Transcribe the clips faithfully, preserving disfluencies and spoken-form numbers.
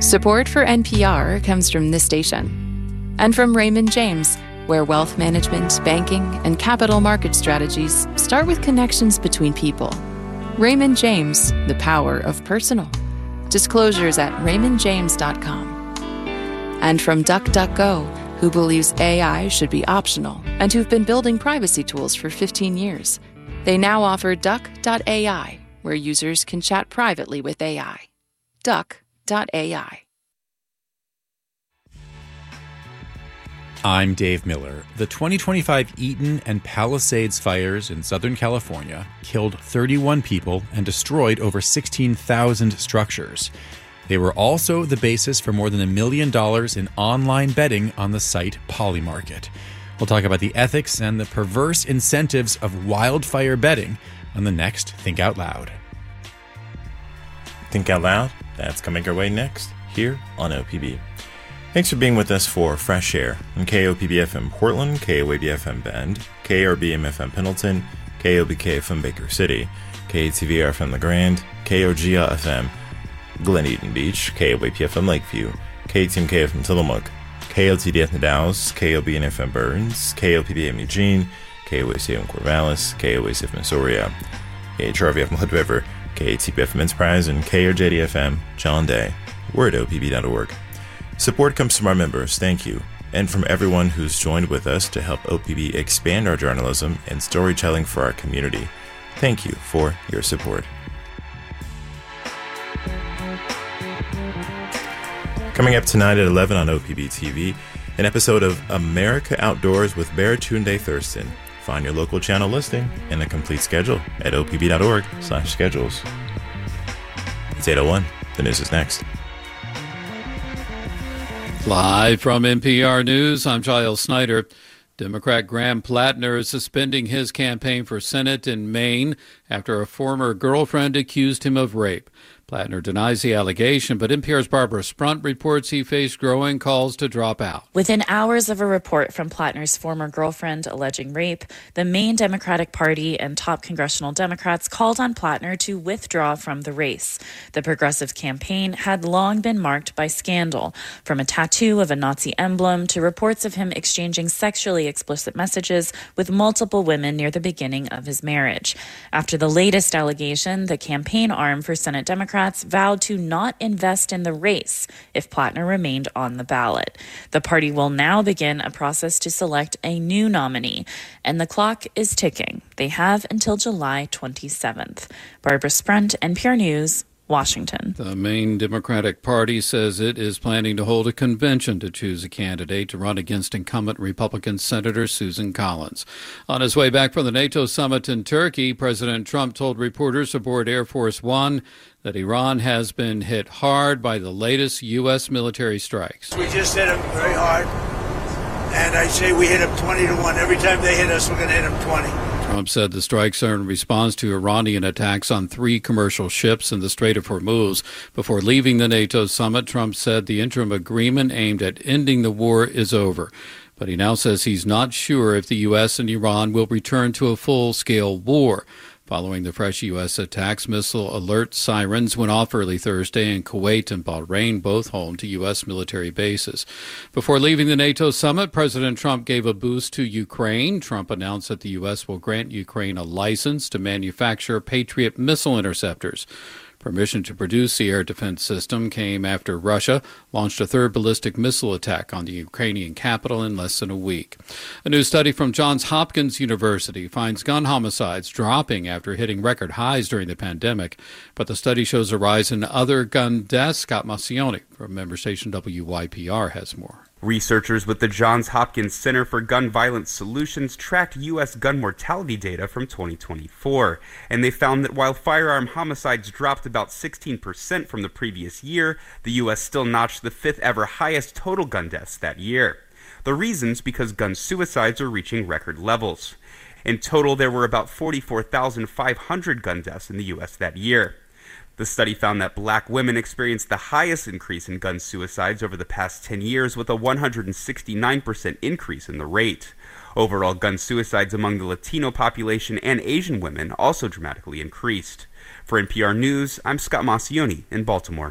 Support for N P R comes from this station and from Raymond James, where wealth management, banking, and capital market strategies start with connections between people. Raymond James, the power of personal. Disclosures at raymond james dot com. And from DuckDuckGo, who believes A I should be optional and who've been building privacy tools for fifteen years. They now offer duck dot A I, where users can chat privately with A I. duck dot A I. I'm Dave Miller. The twenty twenty-five Eaton and Palisades fires in Southern California killed thirty-one people and destroyed over sixteen thousand structures. They were also the basis for more than a million dollars in online betting on the site Polymarket. We'll talk about the ethics and the perverse incentives of wildfire betting on the next Think Out Loud. Think Out Loud? That's coming our way next, here on O P B. Thanks for being with us for Fresh Air on K O P B F M Portland, K O A B F M Bend, K R B M F M Pendleton, K O B K F M Baker City, K A T V R F M La Grande, K O G A F M Glen Eden Beach, K O A P F M Lakeview, K T M K F M Tillamook, K O T D F M Dallas, K O B N F M Burns, K O P B M Eugene, K O A C F M Corvallis, K O A C F M Soria, K H R V F M Hood River, K A T B F M Enterprise, and K O J D F M John Day. We're at O P B dot org. Support comes from our members, thank you, and from everyone who's joined with us to help O P B expand our journalism and storytelling for our community. Thank you for your support. Coming up tonight at eleven on O P B T V, an episode of America Outdoors with Baratunde Thurston. Find your local channel listing and a complete schedule at O P B dot org slash schedules. It's eight oh one. The news is next. Live from N P R News, I'm Giles Snyder. Democrat Graham Plattner is suspending his campaign for Senate in Maine after a former girlfriend accused him of rape. Plattner denies the allegation, but N P R's Barbara Sprunt reports he faced growing calls to drop out. Within hours of a report from Plattner's former girlfriend alleging rape, the Maine Democratic Party and top congressional Democrats called on Plattner to withdraw from the race. The Progressive campaign had long been marked by scandal, from a tattoo of a Nazi emblem to reports of him exchanging sexually explicit messages with multiple women near the beginning of his marriage. After the latest allegation, the campaign arm for Senate Democrats vowed to not invest in the race if Plattner remained on the ballot. The party will now begin a process to select a new nominee, and the clock is ticking. They have until July twenty-seventh. Barbara Sprunt, N P R News, Washington. The Maine Democratic Party says it is planning to hold a convention to choose a candidate to run against incumbent Republican Senator Susan Collins. On his way back from the NATO summit in Turkey, President Trump told reporters aboard Air Force One that Iran has been hit hard by the latest U S military strikes. We just hit them very hard, and I say we hit them twenty to one. Every time they hit us, we're going to hit them twenty. Trump said the strikes are in response to Iranian attacks on three commercial ships in the Strait of Hormuz. Before leaving the NATO summit, Trump said the interim agreement aimed at ending the war is over. But he now says he's not sure if the U S and Iran will return to a full-scale war. Following the fresh U S attacks, missile alert sirens went off early Thursday in Kuwait and Bahrain, both home to U S military bases. Before leaving the NATO summit, President Trump gave a boost to Ukraine. Trump announced that the U S will grant Ukraine a license to manufacture Patriot missile interceptors. Permission to produce the air defense system came after Russia launched a third ballistic missile attack on the Ukrainian capital in less than a week. A new study from Johns Hopkins University finds gun homicides dropping after hitting record highs during the pandemic, but the study shows a rise in other gun deaths. Scott Massioni from member station W Y P R has more. Researchers with the Johns Hopkins Center for Gun Violence Solutions tracked U S gun mortality data from twenty twenty-four, and they found that while firearm homicides dropped about sixteen percent from the previous year, the U S still notched the fifth ever highest total gun deaths that year. The reason's because gun suicides are reaching record levels. In total, there were about forty-four thousand five hundred gun deaths in the U S that year. The study found that black women experienced the highest increase in gun suicides over the past ten years, with a one hundred sixty-nine percent increase in the rate. Overall, gun suicides among the Latino population and Asian women also dramatically increased. For N P R News, I'm Scott Massioni in Baltimore.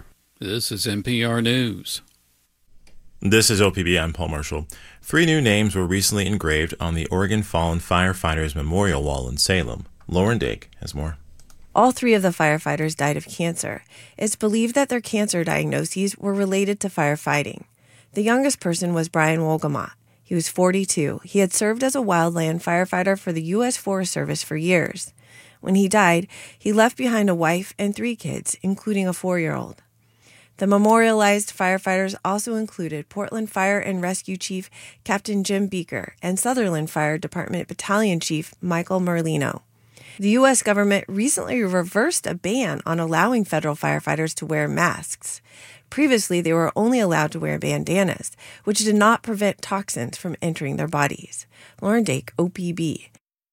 This is N P R News. This is O P B. I'm Paul Marshall. Three new names were recently engraved on the Oregon Fallen Firefighters Memorial Wall in Salem. Lauren Dake has more. All three of the firefighters died of cancer. It's believed that their cancer diagnoses were related to firefighting. The youngest person was Brian Wolgamott. He was forty-two. He had served as a wildland firefighter for the U S Forest Service for years. When he died, he left behind a wife and three kids, including a four-year-old. The memorialized firefighters also included Portland Fire and Rescue Chief Captain Jim Beaker and Sutherland Fire Department Battalion Chief Michael Merlino. The U S government recently reversed a ban on allowing federal firefighters to wear masks. Previously, they were only allowed to wear bandanas, which did not prevent toxins from entering their bodies. Lauren Dake, O P B.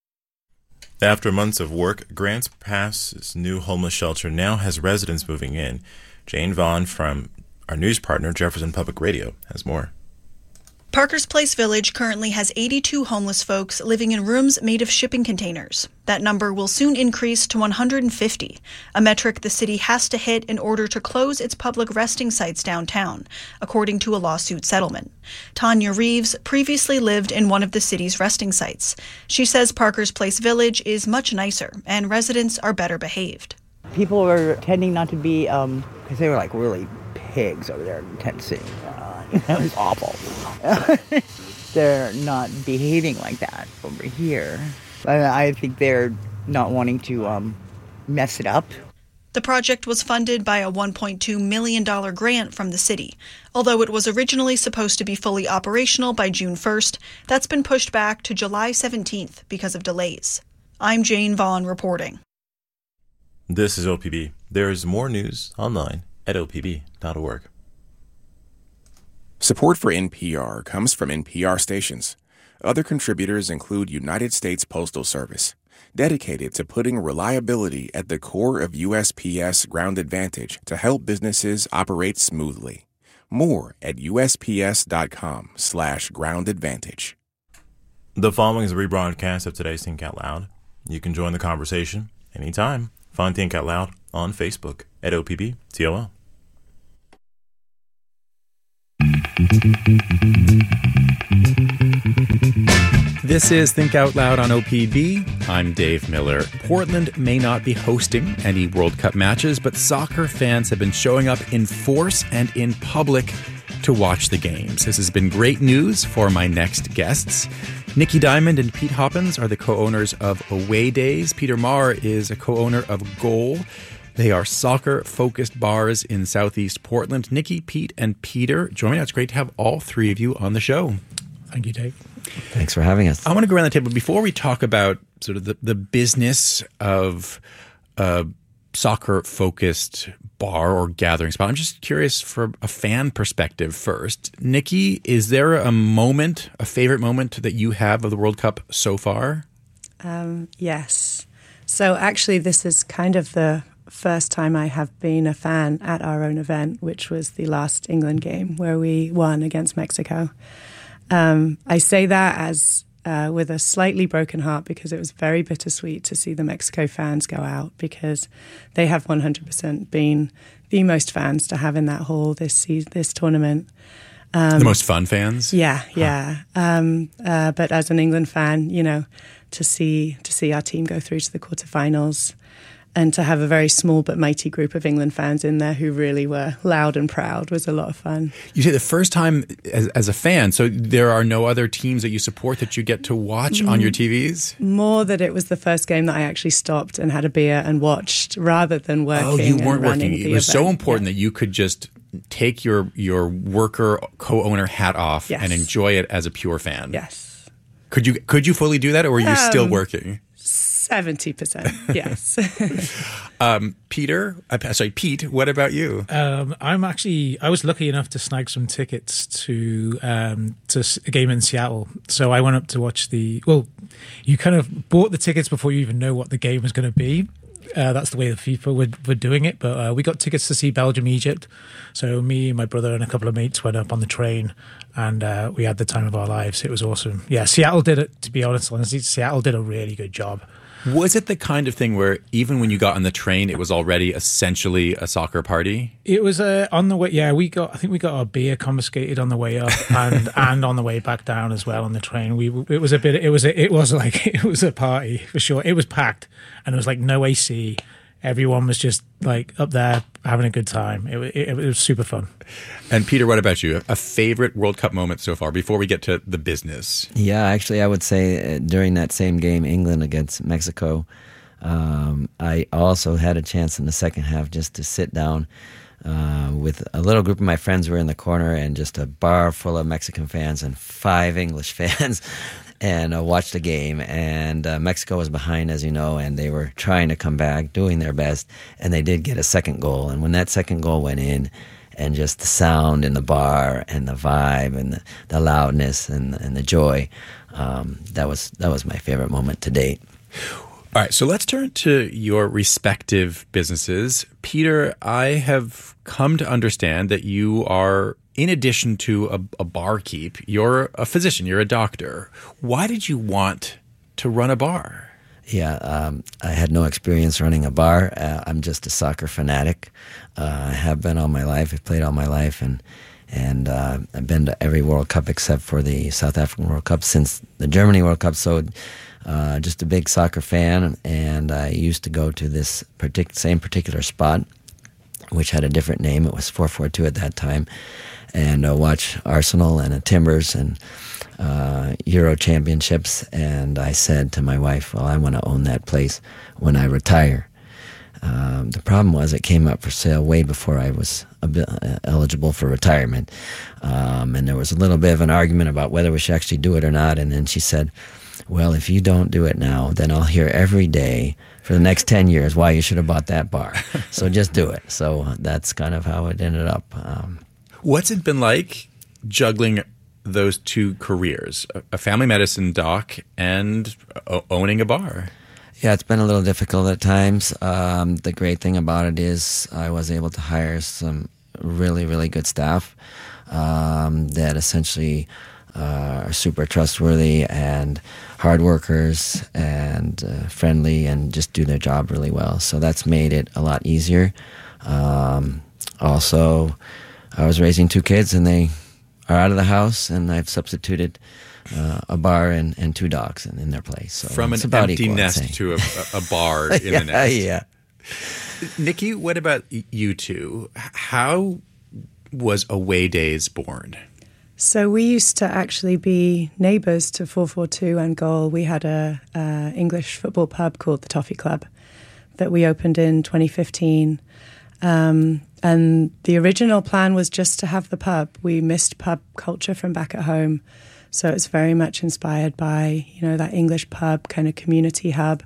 After months of work, Grants Pass's new homeless shelter now has residents moving in. Jane Vaughn from our news partner, Jefferson Public Radio, has more. Parker's Place Village currently has eighty-two homeless folks living in rooms made of shipping containers. That number will soon increase to one hundred fifty, a metric the city has to hit in order to close its public resting sites downtown, according to a lawsuit settlement. Tanya Reeves previously lived in one of the city's resting sites. She says Parker's Place Village is much nicer and residents are better behaved. People were tending not to be, um, because they were like really pigs over there in tent city. Uh, it was awful. They're not behaving like that over here. I, I think they're not wanting to um, mess it up. The project was funded by a one point two million dollars grant from the city. Although it was originally supposed to be fully operational by June first, that's been pushed back to July seventeenth because of delays. I'm Jane Vaughn reporting. This is O P B. There is more news online at O P B dot org. Support for N P R comes from N P R stations. Other contributors include United States Postal Service, dedicated to putting reliability at the core of U S P S Ground Advantage to help businesses operate smoothly. More at USPS.com slash Ground Advantage. The following is a rebroadcast of today's Think Out Loud. You can join the conversation anytime. Find Think Out Loud on Facebook at O P B T O L. This is Think Out Loud on O P B. I'm Dave Miller. Portland may not be hosting any World Cup matches, but soccer fans have been showing up in force and in public to watch the games. This has been great news for my next guests. Nikki Diamond and Pete Hoppins are the co-owners of Away Days. Peter Marr is a co-owner of Goal. They are soccer-focused bars in Southeast Portland. Nikki, Pete, and Peter, join me. It's great to have all three of you on the show. Thank you, Dave. Thanks for having us. I want to go around the table. Before we talk about sort of the, the business of a soccer-focused bar or gathering spot, I'm just curious from a fan perspective first. Nikki, is there a moment, a favorite moment that you have of the World Cup so far? Um, yes. So actually, this is kind of the first time I have been a fan at our own event, which was the last England game where we won against Mexico. Um, I say that as uh, with a slightly broken heart because it was very bittersweet to see the Mexico fans go out because they have one hundred percent been the most fans to have in that hall this season, this tournament. Um, the most fun fans? Yeah, yeah. Huh. Um, uh, but as an England fan, you know, to see to see our team go through to the quarterfinals and to have a very small but mighty group of England fans in there who really were loud and proud was a lot of fun. You say the first time as, as a fan, so there are no other teams that you support that you get to watch mm, on your T Vs? More that it was the first game that I actually stopped and had a beer and watched rather than working. Oh, you weren't and running working. The it was event. so important yeah. that you could just take your, your worker co-owner hat off yes. and enjoy it as a pure fan. Yes. Could you could you fully do that, or were you um, still working? seventy percent, yes. um, Peter, uh, sorry, Pete, what about you? Um, I'm actually, I was lucky enough to snag some tickets to um, to a game in Seattle. So I went up to watch the, well, you kind of bought the tickets before you even know what the game was going to be. Uh, that's the way the FIFA were, were doing it. But uh, we got tickets to see Belgium, Egypt. So me, my brother, and a couple of mates went up on the train, and uh, we had the time of our lives. It was awesome. Yeah, Seattle did it. To be honest, honestly, Seattle did a really good job. Was it the kind of thing where even when you got on the train, it was already essentially a soccer party? It was uh, on the way. Yeah, we got. I think we got our beer confiscated on the way up, and and on the way back down as well on the train. We it was a bit. It was a, it was like it was a party for sure. It was packed, and it was like no A C. Everyone was just like up there having a good time. It, it, it was super fun. And Peter, what about you? A favorite World Cup moment so far before we get to the business? Yeah, actually, I would say uh, during that same game, England against Mexico, um, I also had a chance in the second half just to sit down uh, with a little group of my friends who were in the corner and just a bar full of Mexican fans and five English fans. And uh, watched the game, and uh, Mexico was behind, as you know, and they were trying to come back, doing their best, and they did get a second goal. And when that second goal went in, and just the sound in the bar, and the vibe, and the, the loudness, and, and the joy, um, that was that was my favorite moment to date. All right, so let's turn to your respective businesses. Peter, I have come to understand that you are, in addition to a, a barkeep, you're a physician, you're a doctor. Why did you want to run a bar? Yeah, um, I had no experience running a bar. Uh, I'm just a soccer fanatic. Uh, I have been all my life. I've played all my life, and and uh, I've been to every World Cup except for the South African World Cup since the Germany World Cup. So uh, just a big soccer fan, and I used to go to this partic- same particular spot, which had a different name. It was four forty-two at that time. And uh, watch Arsenal and uh, Timbers and uh, Euro championships. And I said to my wife, well, I want to own that place when I retire. Um, the problem was it came up for sale way before I was a bit, uh, eligible for retirement. Um, and there was a little bit of an argument about whether we should actually do it or not. And then she said, well, if you don't do it now, then I'll hear every day for the next ten years why you should have bought that bar. So just do it. So that's kind of how it ended up. Um, What's it been like juggling those two careers, a family medicine doc and o- owning a bar? Yeah, it's been a little difficult at times. Um, the great thing about it is I was able to hire some really, really good staff um, that essentially uh, are super trustworthy and hard workers and uh, friendly and just do their job really well. So that's made it a lot easier. Um, also, I was raising two kids, and they are out of the house, and I've substituted uh, a bar and, and two dogs in, in their place. So From an about empty equal, nest to a, a bar in yeah, the nest. Yeah. Nikki, what about you two? How was Away Days born? So we used to actually be neighbours to four forty-two and Goal. We had a, a English football pub called the Toffee Club that we opened in twenty fifteen. Um, and the original plan was just to have the pub. We missed pub culture from back at home. So it's very much inspired by, you know, that English pub kind of community hub.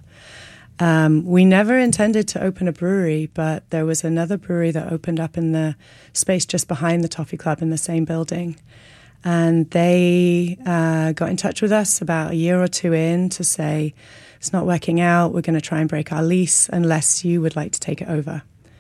Um, we never intended to open a brewery, but there was another brewery that opened up in the space just behind the Toffee Club in the same building. And they uh, got in touch with us about a year or two in to say, it's not working out, we're going to try and break our lease unless you would like to take it over.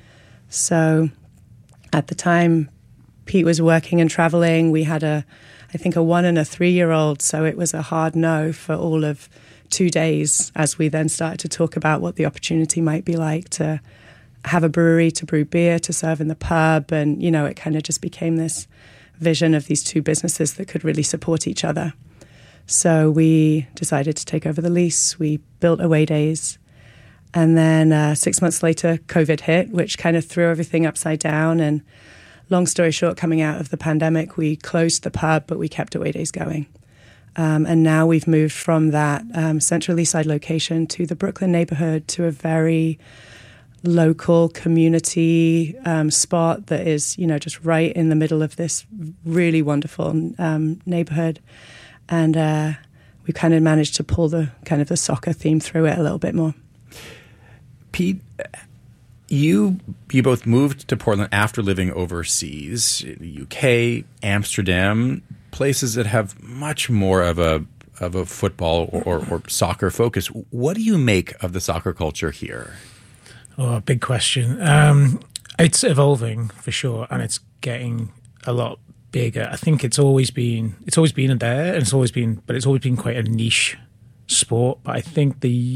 So at the time, Pete was working and traveling. We had a, I think, a one and a three-year-old, so it was a hard no for all of two days as we then started to talk about what the opportunity might be like to have a brewery, to brew beer, to serve in the pub. And, you know, it kind of just became this vision of these two businesses that could really support each other. So we decided to take over the lease. We built Away Days. And then uh, six months later, COVID hit, which kind of threw everything upside down. And long story short, coming out of the pandemic, we closed the pub, but we kept Away Days going. Um, and now we've moved from that um, Central East Side location to the Brooklyn neighborhood, to a very local community um, spot that is, you know, just right in the middle of this really wonderful um, neighborhood. And uh, we kind of managed to pull the kind of the soccer theme through it a little bit more. Pete, you you both moved to Portland after living overseas, in the U K, Amsterdam, places that have much more of a of a football or, or, or soccer focus. What do you make of the soccer culture here? Oh, big question. Um, it's evolving for sure, and it's getting a lot bigger. I think it's always been it's always been there, and it's always been, but it's always been quite a niche sport. But I think the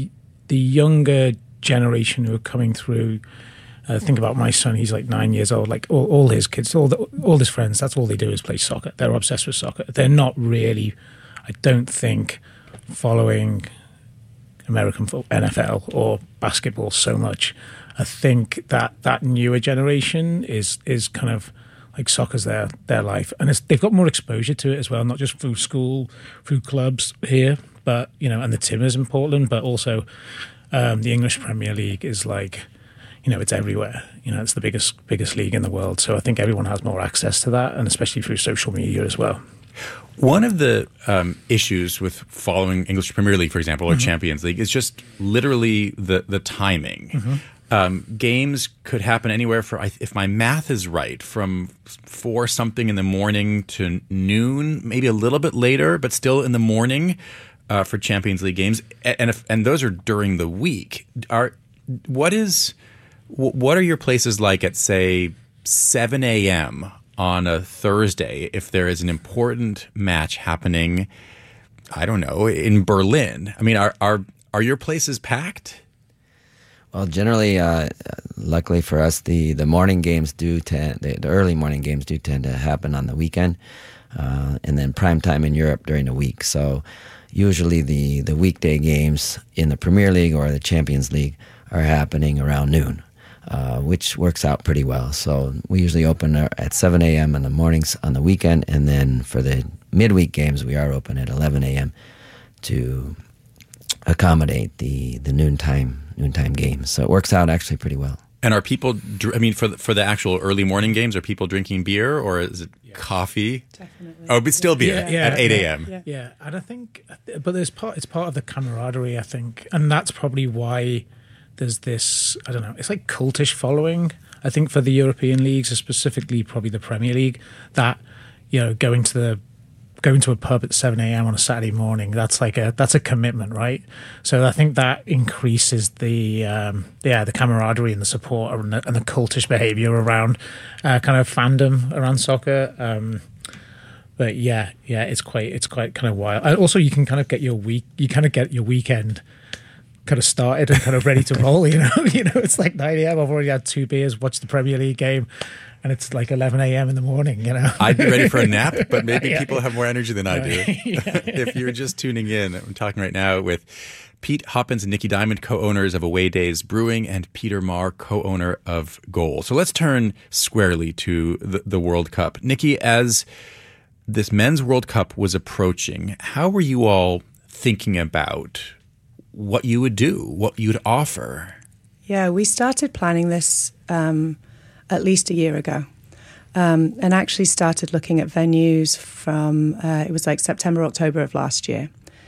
the younger generation who are coming through. Uh, think about my son; he's like nine years old. Like all, all his kids, all the, all his friends, that's all they do is play soccer. They're obsessed with soccer. They're not really, I don't think, following American football, N F L or basketball so much. I think that that newer generation is is kind of like soccer's their their life, and it's, they've got more exposure to it as well, not just through school, through clubs here, but you know, and the Timbers in Portland, but also um, the English Premier League is like, you know, it's everywhere. You know, it's the biggest biggest league in the world, so I think everyone has more access to that, and especially through social media as well. One of the um, issues with following English Premier League, for example, or mm-hmm. Champions League, is just literally the the timing. Mm-hmm. Um, games could happen anywhere for, if my math is right, from four something in the morning to noon, maybe a little bit later, but still in the morning uh, for Champions League games, and if, and those are during the week. Are what is what are your places like at, say, seven a.m. on a Thursday if there is an important match happening? I don't know, in Berlin. I mean, are are are your places packed? Well, generally, uh, luckily for us, the, the morning games do tend, the, the early morning games do tend to happen on the weekend, uh, and then prime time in Europe during the week. So usually the, the weekday games in the Premier League or the Champions League are happening around noon, uh, which works out pretty well. So we usually open at seven a.m. in the mornings on the weekend, and then for the midweek games, we are open at eleven a.m. to accommodate the, the noontime noontime games. So it works out actually pretty well. And are people, I mean, for the, for the actual early morning games, are people drinking beer or is it yeah. coffee? Definitely. Oh, but still beer yeah, yeah, at eight a.m. Yeah, yeah, and I think, but there's part, it's part of the camaraderie, I think, and that's probably why there's this, I don't know, it's like cultish following, I think, for the European leagues, specifically probably the Premier League, that, you know, going to the going to a pub at seven a.m. on a Saturday morning, that's like a that's a commitment, right? So I think that increases the um, yeah the camaraderie and the support and the, and the cultish behavior around uh, kind of fandom around soccer. Um, but yeah, yeah, it's quite it's quite kind of wild. And also, you can kind of get your week, you kind of get your weekend kind of started and kind of ready to roll. You know, you know, it's like nine a.m. I've already had two beers, watched the Premier League game. And it's like eleven a.m. in the morning, you know. I'd be ready for a nap, but maybe yeah. people have more energy than I do. yeah, yeah. If you're just tuning in, I'm talking right now with Pete Hoppins and Nikki Diamond, co-owners of Away Days Brewing, and Peter Marr, co-owner of Goal. So let's turn squarely to the, the World Cup. Nikki, as this men's World Cup was approaching, how were you all thinking about what you would do, what you would offer? Yeah, we started planning this um, at least a year ago, um, and actually started looking at venues from, uh, it was like September, October of last year.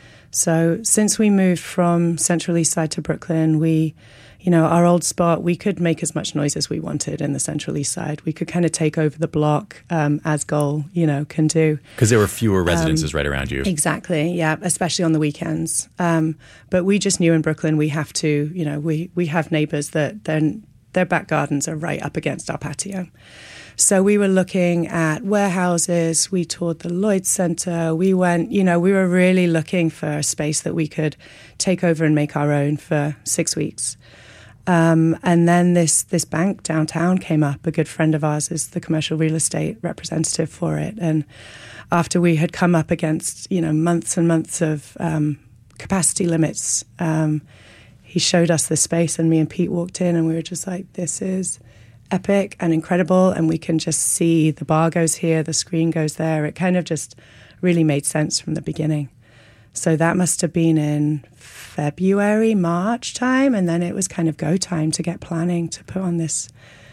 So since we moved from Central East Side to Brooklyn, we, you know, our old spot, we could make as much noise as we wanted in the Central East Side. We could kind of take over the block um, as Goal, you know, can do. Because there were fewer residences um, right around you. Exactly, yeah, especially on the weekends. Um, but we just knew in Brooklyn we have to, you know, we, we have neighbors that then their back gardens are right up against our patio. So we were looking at warehouses, we toured the Lloyd Center, we went, you know, we were really looking for a space that we could take over and make our own for six weeks. Um, and then this this bank downtown came up. A good friend of ours is the commercial real estate representative for it. And after we had come up against, you know, months and months of um, capacity limits, um, he showed us the space, and me and Pete walked in and we were just like, this is epic and incredible, and we can just see the bar goes here, the screen goes there. It kind of just really made sense from the beginning. So that must have been in February, March time, and then it was kind of go time to get planning to put on this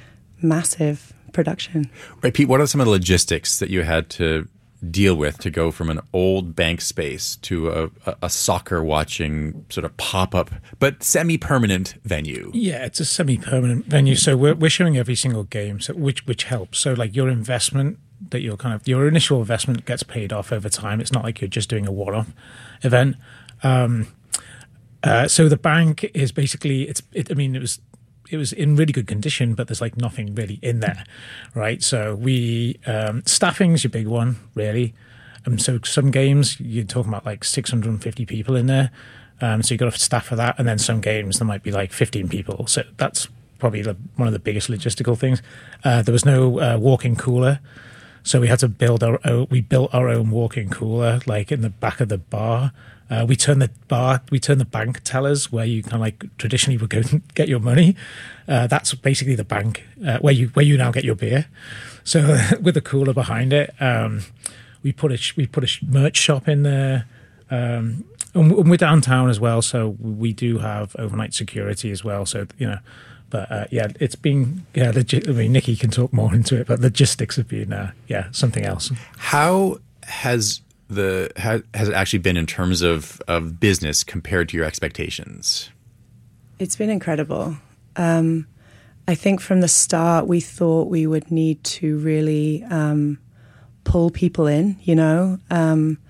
massive production. Right, Pete, what are some of the logistics that you had to deal with to go from an old bank space to a, a, a soccer watching sort of pop-up but semi-permanent venue? Yeah, it's a semi-permanent venue. So we're we're showing every single game, so which which helps. So like your investment that your kind of your initial investment gets paid off over time. It's not like you're just doing a one-off event. Um, uh, so the bank is basically it's. It, I mean, it was. It was in really good condition, but there's like nothing really in there, right? So we um, staffing's your big one, really. Um, so some games you're talking about like six hundred fifty people in there, Um, so you've got to staff for that. And then some games, there might be like fifteen people. So that's probably the, one of the biggest logistical things. Uh, there was no uh, walk-in cooler. So we had to build our own, we built our own walk-in cooler, like in the back of the bar. Uh, we turned the bar, we turned the bank tellers where you kind of like traditionally would go and get your money. Uh, that's basically the bank uh, where you where you now get your beer. So uh, with a cooler behind it, um, we put a we put a merch shop in there, um, and we're downtown as well. So we do have overnight security as well. So you know. But uh, yeah, it's been yeah. Legi- I mean, Nikki can talk more into it, but logistics have been uh, yeah something else. How has the how, has it actually been in terms of of business compared to your expectations? It's been incredible. Um, I think from the start we thought we would need to really um, pull people in, you know. Um,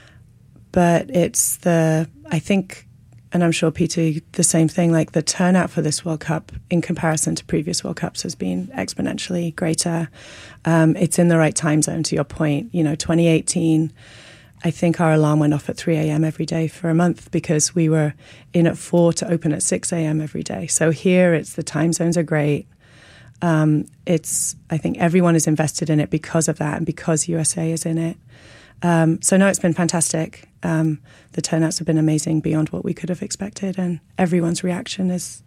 but it's the I think. And I'm sure, Peter, the same thing, like the turnout for this World Cup in comparison to previous World Cups has been exponentially greater. Um, it's in the right time zone, to your point. You know, twenty eighteen, I think our alarm went off at three a.m. every day for a month because we were in at four to open at six a.m. every day. So here it's the time zones are great. Um, it's, I think everyone is invested in it because of that and because U S A is in it. Um, so no, it's been fantastic. Um, the turnouts have been amazing beyond what we could have expected, and everyone's reaction is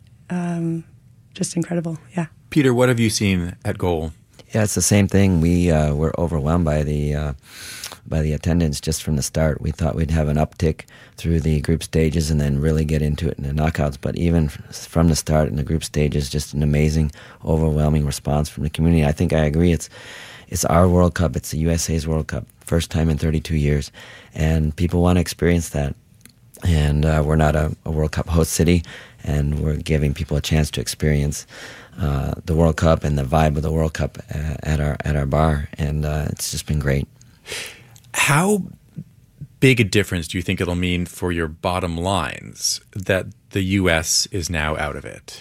um, just incredible. Yeah. Peter, what have you seen at goal? Yeah, it's the same thing. We uh, were overwhelmed by the uh, by the attendance just from the start. We thought we'd have an uptick through the group stages and then really get into it in the knockouts. But even from the start in the group stages, just an amazing, overwhelming response from the community. I think I agree. It's it's our World Cup. It's the U S A's World Cup. First time in thirty-two years, and people want to experience that. And uh, we're not a, a World Cup host city, and we're giving people a chance to experience uh, the World Cup and the vibe of the World Cup uh, at our at our bar, and uh, it's just been great. How big a difference do you think it'll mean for your bottom lines that the U S is now out of it?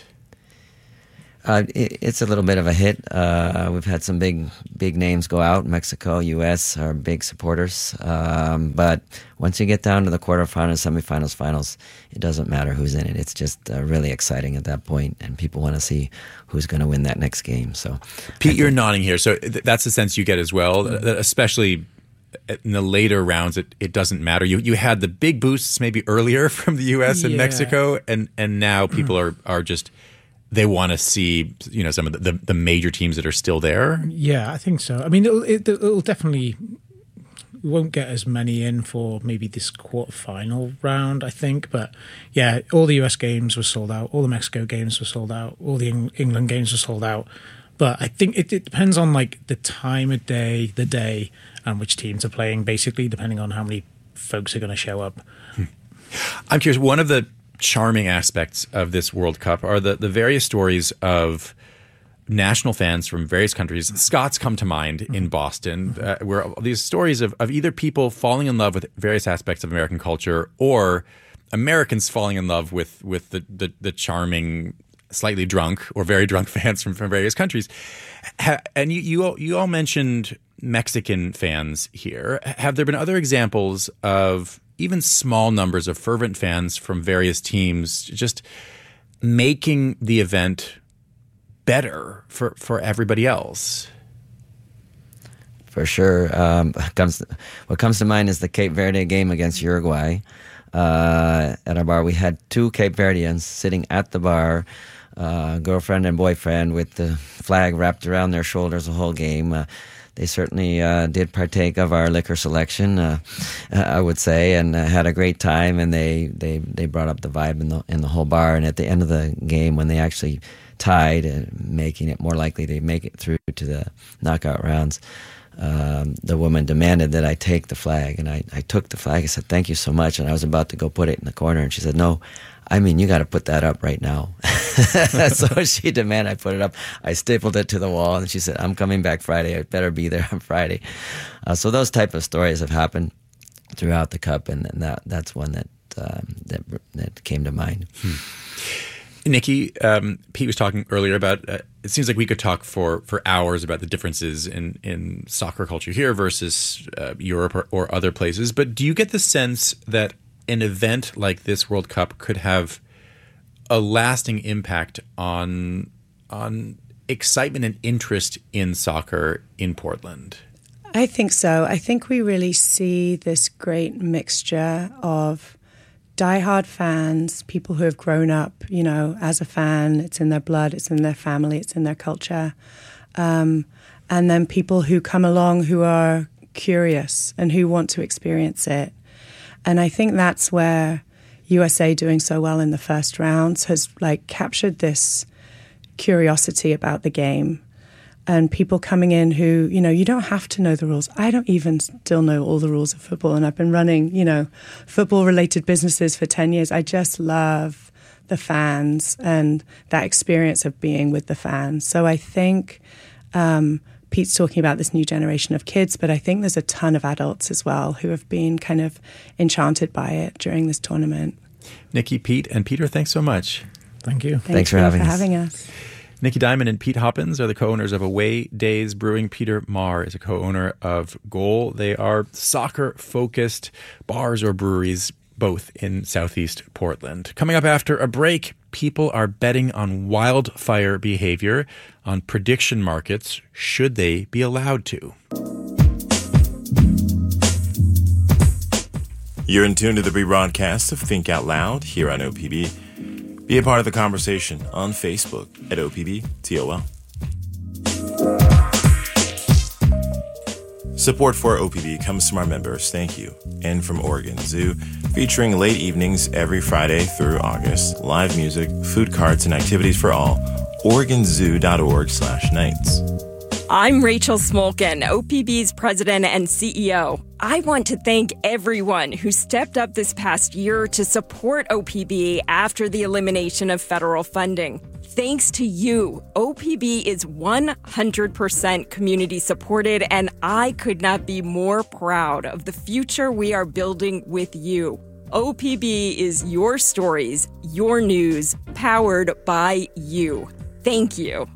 Uh, it, it's a little bit of a hit. Uh, we've had some big, big names go out. Mexico, U S are big supporters. Um, but once you get down to the quarterfinals, semifinals, finals, it doesn't matter who's in it. It's just uh, really exciting at that point, and people want to see who's going to win that next game. So, Pete, you're nodding here, so th- that's the sense you get as well. Mm-hmm. Especially in the later rounds, it, it doesn't matter. You you had the big boosts maybe earlier from the U S and yeah. Mexico, and and now people are are just. They want to see, you know, some of the, the, the major teams that are still there. Yeah, I think so. I mean, it'll, it, it'll definitely we won't get as many in for maybe this quarterfinal round, I think. But yeah, all the U S games were sold out. All the Mexico games were sold out. All the Eng- England games were sold out. But I think it, it depends on like the time of day, the day, and which teams are playing. Basically, depending on how many folks are going to show up. Hmm. I'm curious. One of the charming aspects of this World Cup are the, the various stories of national fans from various countries. Scots come to mind in Boston, uh, where these stories of, of either people falling in love with various aspects of American culture or Americans falling in love with, with the, the, the charming, slightly drunk or very drunk fans from, from various countries. Ha, and you, you, all, you all mentioned Mexican fans here. Have there been other examples of even small numbers of fervent fans from various teams just making the event better for, for everybody else? For sure. Um, comes what comes to mind is the Cape Verde game against Uruguay. Uh, at our bar, we had two Cape Verdeans sitting at the bar, uh, girlfriend and boyfriend, with the flag wrapped around their shoulders the whole game. Uh, They certainly uh, did partake of our liquor selection, uh, I would say, and uh, had a great time. And they, they, they brought up the vibe in the in the whole bar. And at the end of the game, when they actually tied, and making it more likely they make it through to the knockout rounds, um, the woman demanded that I take the flag. And I, I took the flag. I said, "Thank you so much." And I was about to go put it in the corner, and she said, "No, I mean, you got to put that up right now." So she demanded I put it up. I stapled it to the wall, and she said, "I'm coming back Friday. I better be there on Friday." Uh, so those type of stories have happened throughout the Cup, and, and that that's one that um, that that came to mind. Hmm. Nikki, um, Pete was talking earlier about. Uh, it seems like we could talk for, for hours about the differences in, in soccer culture here versus uh, Europe or, or other places. But do you get the sense that an event like this World Cup could have a lasting impact on on excitement and interest in soccer in Portland? I think so. I think we really see this great mixture of diehard fans, people who have grown up, you know, as a fan. It's in their blood, it's in their family, it's in their culture. Um, and then people who come along who are curious and who want to experience it. And I think that's where U S A doing so well in the first rounds has like captured this curiosity about the game. And people coming in who, you know, you don't have to know the rules. I don't even still know all the rules of football. And I've been running, you know, football-related businesses for ten years. I just love the fans and that experience of being with the fans. So I think um, Pete's talking about this new generation of kids, but I think there's a ton of adults as well who have been kind of enchanted by it during this tournament. Nikki, Pete, and Peter, thanks so much. Thank you. Thank Thanks you for having for us. having us. Nikki Diamond and Pete Hoppins are the co-owners of Away Days Brewing. Peter Marr is a co-owner of Goal. They are soccer-focused bars or breweries, both in Southeast Portland. Coming up after a break, people are betting on wildfire behavior on prediction markets. Should they be allowed to? You're in tune to the rebroadcast of Think Out Loud here on O P B. Be a part of the conversation on Facebook at O P B T O L. Support for O P B comes from our members, thank you, and from Oregon Zoo, featuring late evenings every Friday through August, live music, food carts, and activities for all. Oregon Zoo dot org slash nights. I'm Rachel Smolkin, O P B's president and C E O. I want to thank everyone who stepped up this past year to support O P B after the elimination of federal funding. Thanks to you, O P B is one hundred percent community supported, and I could not be more proud of the future we are building with you. O P B is your stories, your news, powered by you. Thank you.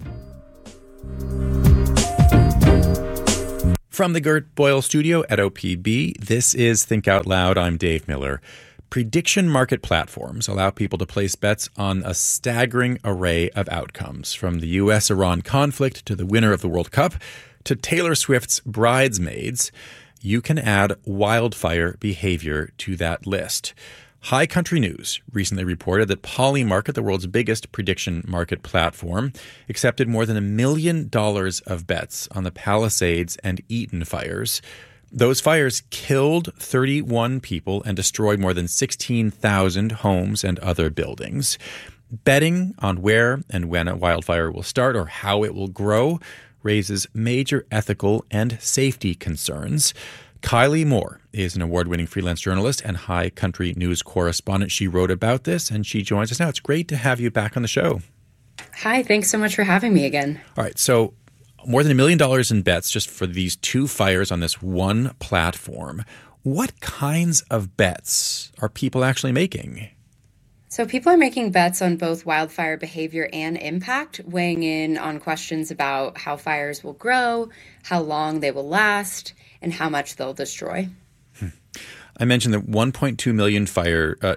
From the Gert Boyle studio at O P B, this is Think Out Loud. I'm Dave Miller. Prediction market platforms allow people to place bets on a staggering array of outcomes, from the U S Iran conflict to the winner of the World Cup to Taylor Swift's Bridesmaids. You can add wildfire behavior to that list. High Country News recently reported that Polymarket, the world's biggest prediction market platform, accepted more than a million dollars of bets on the Palisades and Eaton fires. Those fires killed thirty-one people and destroyed more than sixteen thousand homes and other buildings. Betting on where and when a wildfire will start or how it will grow raises major ethical and safety concerns. Kylie Moore is an award-winning freelance journalist and High Country News correspondent. She wrote about this, and she joins us now. It's great to have you back on the show. Hi, thanks so much for having me again. All right, so more than a million dollars in bets just for these two fires on this one platform. What kinds of bets are people actually making? So people are making bets on both wildfire behavior and impact, weighing in on questions about how fires will grow, how long they will last, and how much they'll destroy. Hmm. I mentioned that one point two million fire uh,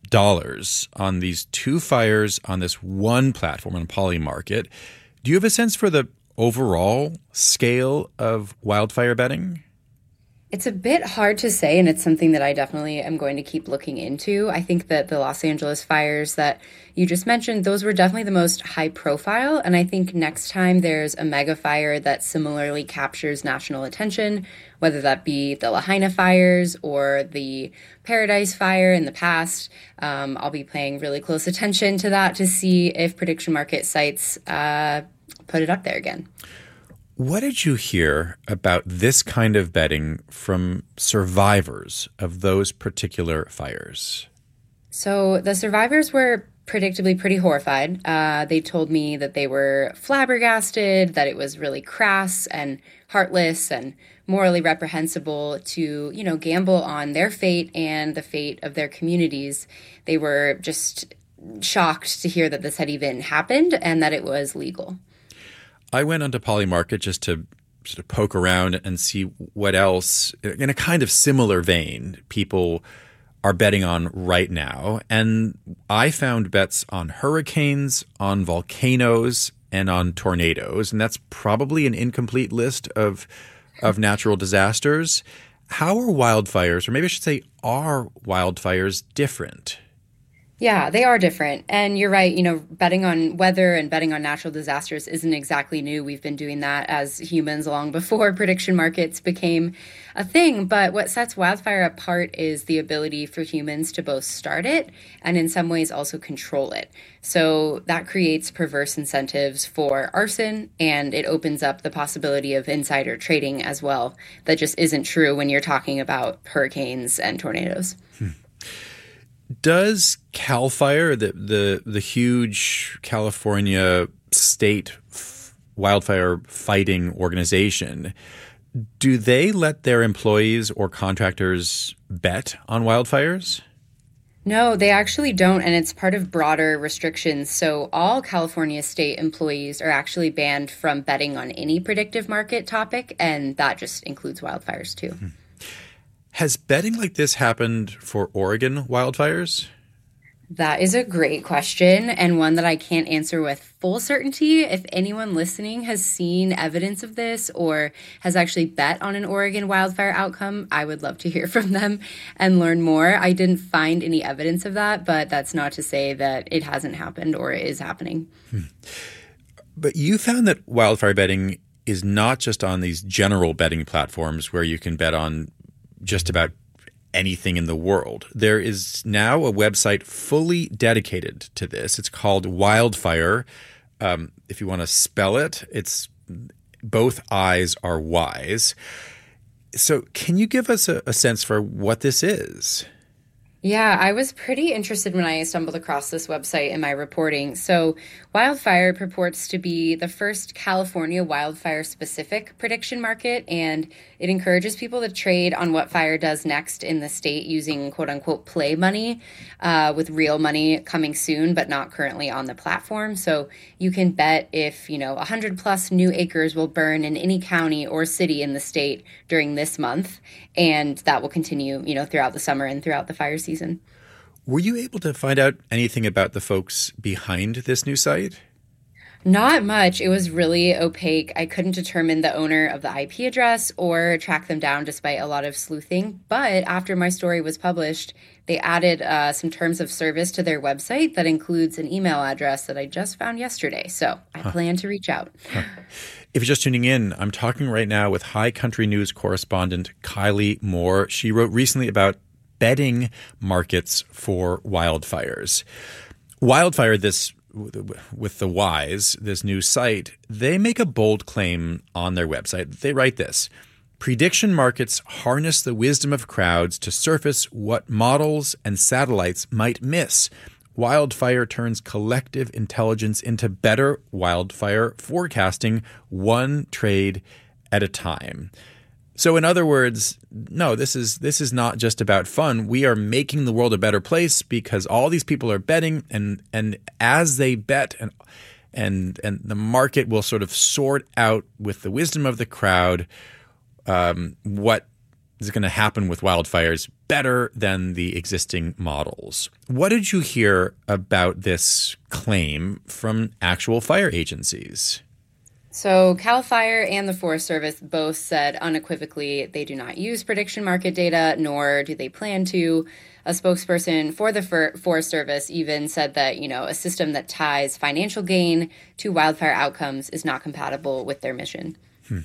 dollars on these two fires on this one platform on Polymarket. Do you have a sense for the overall scale of wildfire betting? It's a bit hard to say, and it's something that I definitely am going to keep looking into. I think that the Los Angeles fires that you just mentioned, those were definitely the most high profile. And I think next time there's a mega fire that similarly captures national attention, whether that be the Lahaina fires or the Paradise Fire in the past, um, I'll be paying really close attention to that to see if prediction market sites uh, put it up there again. What did you hear about this kind of betting from survivors of those particular fires? So the survivors were predictably pretty horrified. Uh, they told me that they were flabbergasted, that it was really crass and heartless and morally reprehensible to, you know, gamble on their fate and the fate of their communities. They were just shocked to hear that this had even happened and that it was legal. I went onto Polymarket just to sort of poke around and see what else, in a kind of similar vein, people are betting on right now. And I found bets on hurricanes, on volcanoes, and on tornadoes. And that's probably an incomplete list of of natural disasters. How are wildfires, or maybe I should say, are wildfires different? Yeah, they are different. And you're right, you know, betting on weather and betting on natural disasters isn't exactly new. We've been doing that as humans long before prediction markets became a thing. But what sets wildfire apart is the ability for humans to both start it and in some ways also control it. So that creates perverse incentives for arson, and it opens up the possibility of insider trading as well. That just isn't true when you're talking about hurricanes and tornadoes. Hmm. Does CAL FIRE, the, the the huge California state f- wildfire fighting organization, do they let their employees or contractors bet on wildfires? No, they actually don't, and it's part of broader restrictions. So all California state employees are actually banned from betting on any predictive market topic, and that just includes wildfires too. Hmm. Has betting like this happened for Oregon wildfires? That is a great question, and one that I can't answer with full certainty. If anyone listening has seen evidence of this or has actually bet on an Oregon wildfire outcome, I would love to hear from them and learn more. I didn't find any evidence of that, but that's not to say that it hasn't happened or it is happening. Hmm. But you found that wildfire betting is not just on these general betting platforms where you can bet on just about anything in the world. There is now a website fully dedicated to this. It's called Wildfire. Um, if you want to spell it, it's both I's are Y's. So can you give us a, a sense for what this is? Yeah, I was pretty interested when I stumbled across this website in my reporting. So Wildfire purports to be the first California wildfire-specific prediction market, and it encourages people to trade on what fire does next in the state using quote-unquote play money, uh, with real money coming soon but not currently on the platform. So you can bet if, you know, one hundred plus new acres will burn in any county or city in the state during this month, and that will continue, you know, throughout the summer and throughout the fire season. Were you able to find out anything about the folks behind this new site? Not much. It was really opaque. I couldn't determine the owner of the I P address or track them down despite a lot of sleuthing. But after my story was published, they added uh, some terms of service to their website that includes an email address that I just found yesterday. So I huh. plan to reach out. Huh. If you're just tuning in, I'm talking right now with High Country News correspondent Kylie Moore. She wrote recently about betting markets for wildfires. Wildfire, this with the Y's, this new site, they make a bold claim on their website. They write this: prediction markets harness the wisdom of crowds to surface what models and satellites might miss. Wildfire turns collective intelligence into better wildfire forecasting, one trade at a time. So in other words, no, this is this is not just about fun. We are making the world a better place because all these people are betting, and and as they bet, and and and the market will sort of sort out with the wisdom of the crowd um, what is going to happen with wildfires better than the existing models. What did you hear about this claim from actual fire agencies? So CAL FIRE and the Forest Service both said unequivocally they do not use prediction market data, nor do they plan to. A spokesperson for the Forest Service even said that, you know, a system that ties financial gain to wildfire outcomes is not compatible with their mission. Hmm.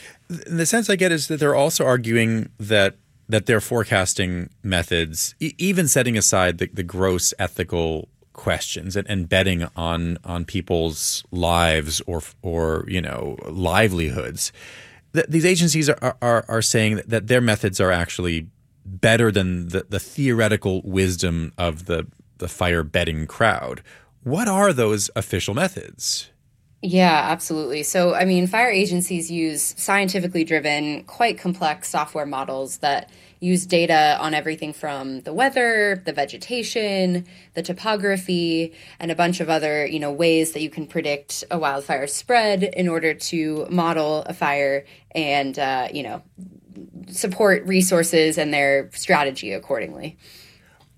The sense I get is that they're also arguing that that their forecasting methods, e- even setting aside the, the gross ethical questions and, and betting on on people's lives or or you know livelihoods, th- these agencies are, are are saying that their methods are actually better than the, the theoretical wisdom of the the fire betting crowd. What are those official methods? Yeah, absolutely. So, I mean, fire agencies use scientifically driven, quite complex software models that use data on everything from the weather, the vegetation, the topography, and a bunch of other, you know, ways that you can predict a wildfire spread in order to model a fire and, uh, you know, support resources and their strategy accordingly.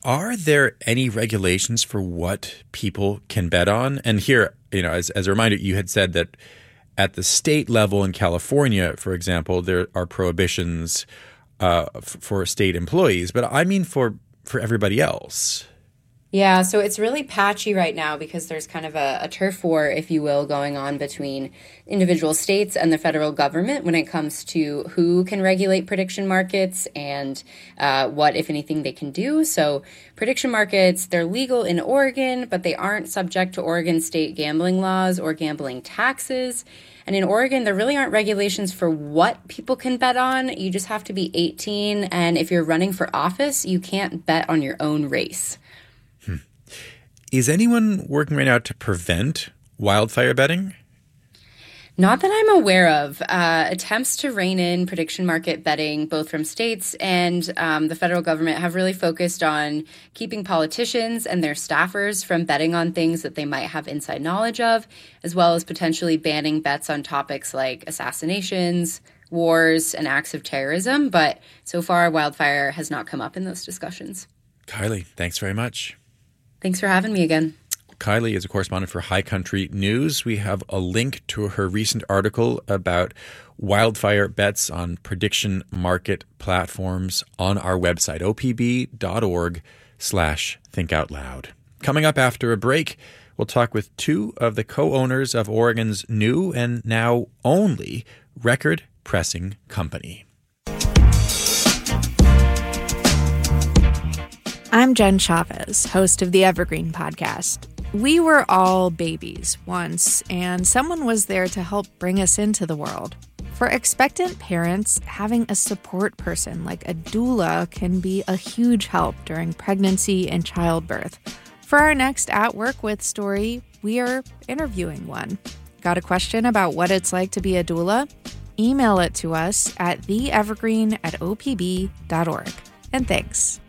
are there any regulations for what people can bet on? And here, you know, as, as a reminder, you had said that at the state level in California, for example, there are prohibitions uh, f- for state employees, but I mean for, for everybody else. Yeah, so it's really patchy right now because there's kind of a, a turf war, if you will, going on between individual states and the federal government when it comes to who can regulate prediction markets and uh, what, if anything, they can do. So prediction markets, they're legal in Oregon, but they aren't subject to Oregon state gambling laws or gambling taxes. And in Oregon, there really aren't regulations for what people can bet on. You just have to be eighteen. And if you're running for office, you can't bet on your own race. Is anyone working right now to prevent wildfire betting? Not that I'm aware of. Uh, attempts to rein in prediction market betting, both from states and um, the federal government, have really focused on keeping politicians and their staffers from betting on things that they might have inside knowledge of, as well as potentially banning bets on topics like assassinations, wars, and acts of terrorism. But so far, wildfire has not come up in those discussions. Kylie, thanks very much. Thanks for having me again. Kylie is a correspondent for High Country News. We have a link to her recent article about wildfire bets on prediction market platforms on our website, opb.org slash think out loud. Coming up after a break, we'll talk with two of the co-owners of Oregon's new and now only record pressing company. I'm Jen Chavez, host of the Evergreen Podcast. We were all babies once, and someone was there to help bring us into the world. For expectant parents, having a support person like a doula can be a huge help during pregnancy and childbirth. For our next At Work With story, we are interviewing one. Got a question about what it's like to be a doula? Email it to us at theevergreen at opb dot org. And thanks.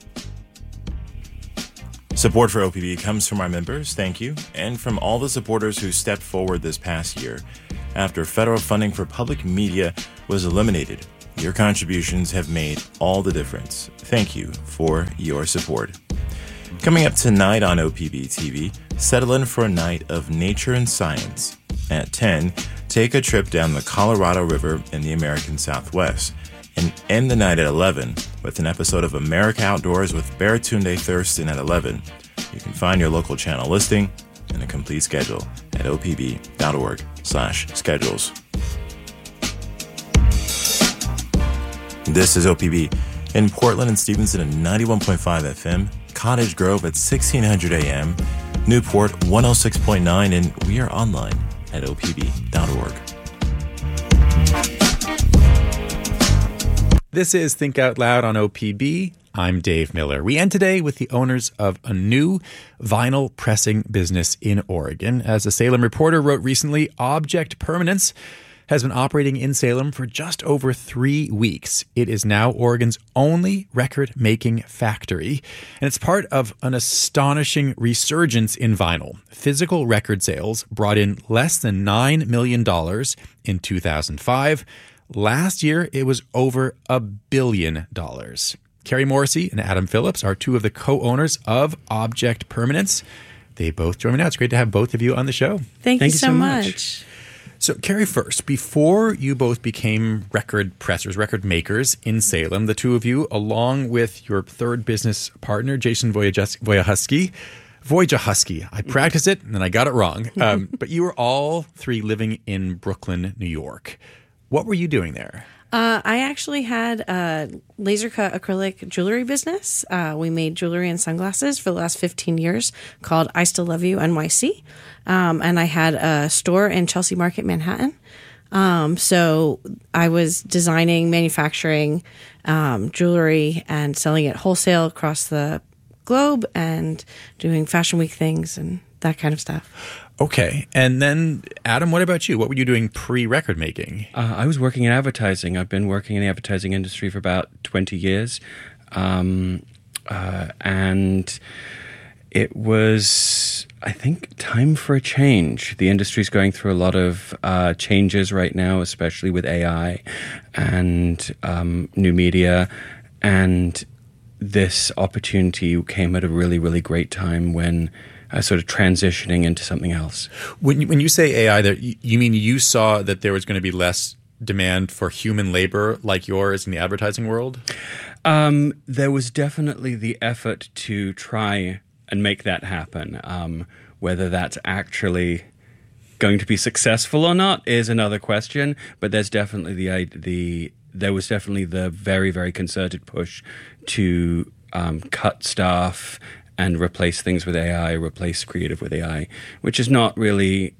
Support for O P B comes from our members, thank you, and from all the supporters who stepped forward this past year. After federal funding for public media was eliminated, your contributions have made all the difference. Thank you for your support. Coming up tonight on O P B T V, settle in for a night of nature and science. At ten, take a trip down the Colorado River in the American Southwest. And end the night at eleven with an episode of America Outdoors with Baratunde Thurston at eleven. You can find your local channel listing and a complete schedule at opb.org slash schedules. This is O P B in Portland and Stevenson at ninety-one point five F M, Cottage Grove at sixteen hundred A M, Newport one oh six point nine, and we are online at O P B dot org. This is Think Out Loud on O P B. I'm Dave Miller. We end today with the owners of a new vinyl pressing business in Oregon. As a Salem reporter wrote recently, Object Permanence has been operating in Salem for just over three weeks. It is now Oregon's only record-making factory, and it's part of an astonishing resurgence in vinyl. Physical record sales brought in less than nine million dollars in two thousand five. Last year, it was over a billion dollars. Carrie Morrissey and Adam Phillips are two of the co-owners of Object Permanence. They both join me now. It's great to have both of you on the show. Thank, Thank you, you so, so much. much. So, Carrie, first, before you both became record pressers, record makers in Salem, the two of you, along with your third business partner, Jason Wojciechowski, Wojciechowski. I practiced it, and then I got it wrong. Um, but you were all three living in Brooklyn, New York. What were you doing there? Uh, I actually had a laser cut acrylic jewelry business. Uh, we made jewelry and sunglasses for the last fifteen years called I Still Love You N Y C. Um, and I had a store in Chelsea Market, Manhattan. Um, so I was designing, manufacturing um, jewelry and selling it wholesale across the globe and doing Fashion Week things and that kind of stuff. Okay. And then, Adam, what about you? What were you doing pre-record making? Uh, I was working in advertising. I've been working in the advertising industry for about twenty years. Um, uh, and it was, I think, time for a change. The industry's going through a lot of uh, changes right now, especially with A I and um, new media. And this opportunity came at a really, really great time when I was sort of transitioning into something else. When you, when you say A I, there, you mean you saw that there was going to be less demand for human labor like yours in the advertising world? Um, there was definitely the effort to try and make that happen. Um, whether that's actually going to be successful or not is another question, but there's definitely the the there was definitely the very, very concerted push to um, cut staff and replace things with A I, replace creative with A I, which is not really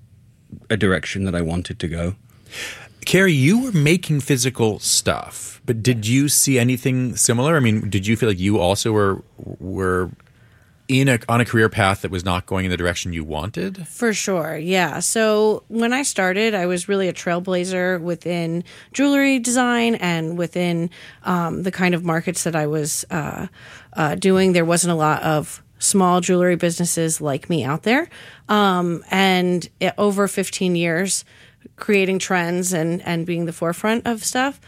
a direction that I wanted to go. Carrie, you were making physical stuff, but did you see anything similar? I mean, did you feel like you also were were in a on a career path that was not going in the direction you wanted? For sure, yeah. So when I started, I was really a trailblazer within jewelry design and within um, the kind of markets that I was uh, uh, doing. There wasn't a lot of small jewelry businesses like me out there. Um, and it, over fifteen years, creating trends and, and being the forefront of stuff,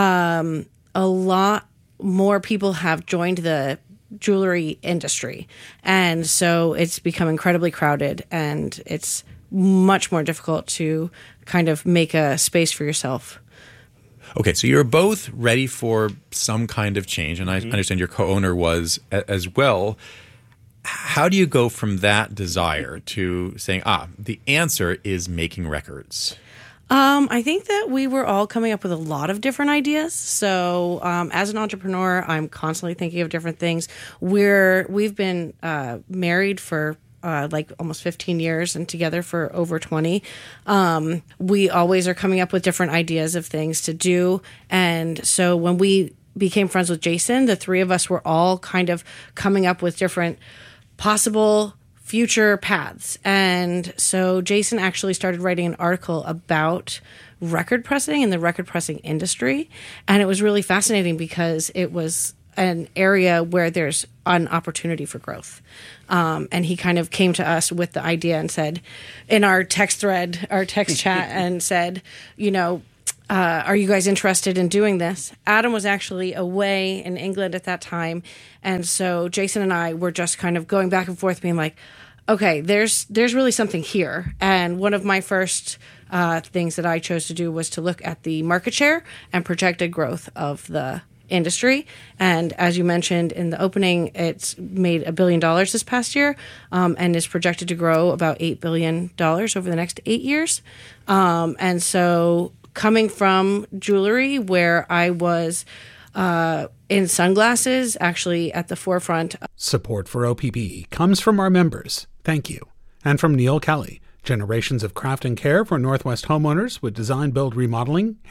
um, a lot more people have joined the jewelry industry. And so it's become incredibly crowded, and it's much more difficult to kind of make a space for yourself. Okay, so you're both ready for some kind of change, and I mm-hmm. understand your co-owner was a- as well. How do you go from that desire to saying, ah, the answer is making records? Um, I think that we were all coming up with a lot of different ideas. So, um, as an entrepreneur, I'm constantly thinking of different things. We're we've been uh, married for uh, like almost fifteen years and together for over twenty. Um, we always are coming up with different ideas of things to do, and so when we became friends with Jason, the three of us were all kind of coming up with different possible future paths. And so Jason actually started writing an article about record pressing and the record pressing industry. And it was really fascinating because it was an area where there's an opportunity for growth. Um, and he kind of came to us with the idea and said, in our text thread, our text chat, and said, you know, Uh, are you guys interested in doing this? Adam was actually away in England at that time. And so Jason and I were just kind of going back and forth being like, okay, there's there's really something here. And one of my first uh, things that I chose to do was to look at the market share and projected growth of the industry. And as you mentioned in the opening, it's made a billion dollars this past year um, and is projected to grow about eight billion dollars over the next eight years. Um, and so coming from jewelry, where I was uh, in sunglasses, actually at the forefront. Support for O P B comes from our members. Thank you. And from Neil Kelly, generations of craft and care for Northwest homeowners with design, build, remodeling,